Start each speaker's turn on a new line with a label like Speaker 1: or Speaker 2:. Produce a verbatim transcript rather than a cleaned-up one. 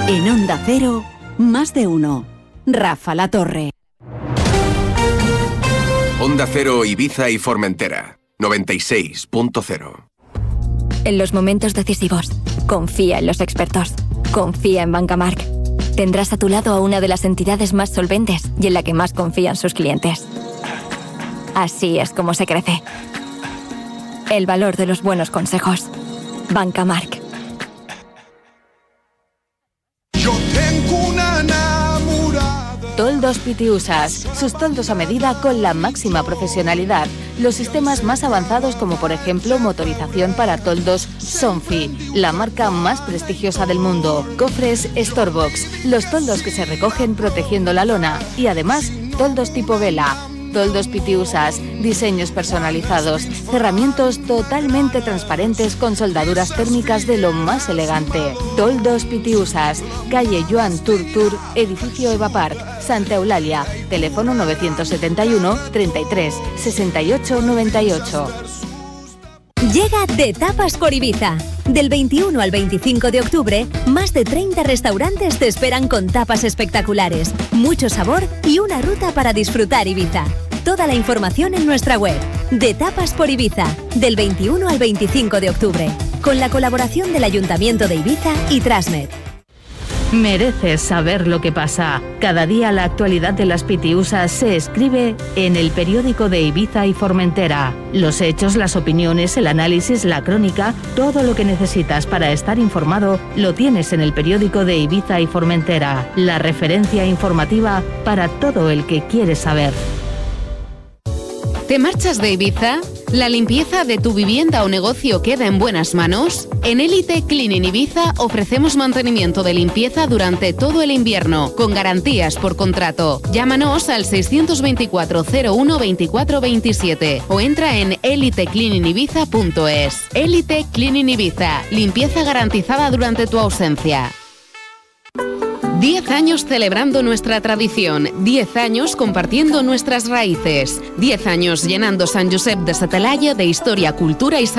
Speaker 1: En Onda Cero, más de uno. Rafa La Torre.
Speaker 2: Onda Cero, Ibiza y Formentera, noventa y seis punto cero.
Speaker 3: En los momentos decisivos, confía en los expertos. Confía en Bancamark. Tendrás a tu lado a una de las entidades más solventes y en la que más confían sus clientes. Así es como se crece. El valor de los buenos consejos. Bancamark.
Speaker 4: Yo tengo una enamorada.
Speaker 5: Toldos Pitiusas. Sus toldos a medida con la máxima profesionalidad. Los sistemas más avanzados, como por ejemplo motorización para toldos Sonfi, la marca más prestigiosa del mundo. Cofres Storbox, los toldos que se recogen protegiendo la lona. Y además, toldos tipo vela. Toldos Pitiusas, diseños personalizados, cerramientos totalmente transparentes con soldaduras térmicas de lo más elegante. Toldos Pitiusas, calle Joan Turtur, edificio Eva Park, Santa Eulalia, teléfono novecientos setenta y uno, treinta y tres, sesenta y ocho, noventa y ocho.
Speaker 6: Llega De Tapas por Ibiza. Del veintiuno al veinticinco de octubre, más de treinta restaurantes te esperan con tapas espectaculares, mucho sabor y una ruta para disfrutar Ibiza. Toda la información en nuestra web. De Tapas por Ibiza, del veintiuno al veinticinco de octubre, con la colaboración del Ayuntamiento de Ibiza y Trasnet.
Speaker 5: Mereces saber lo que pasa. Cada día la actualidad de las Pitiusas se escribe en el periódico de Ibiza y Formentera. Los hechos, las opiniones, el análisis, la crónica, todo lo que necesitas para estar informado lo tienes en el periódico de Ibiza y Formentera. La referencia informativa para todo el que quiere saber.
Speaker 7: ¿Te marchas de Ibiza? ¿La limpieza de tu vivienda o negocio queda en buenas manos? En Elite Cleaning Ibiza ofrecemos mantenimiento de limpieza durante todo el invierno, con garantías por contrato. Llámanos al seiscientos veinticuatro, cero uno, veinticuatro veintisiete o entra en elite cleaning ibiza punto es. Elite Cleaning Ibiza, limpieza garantizada durante tu ausencia. Diez años celebrando nuestra tradición, diez años compartiendo nuestras raíces, diez años llenando Sant Josep de Sa Talaia de historia, cultura y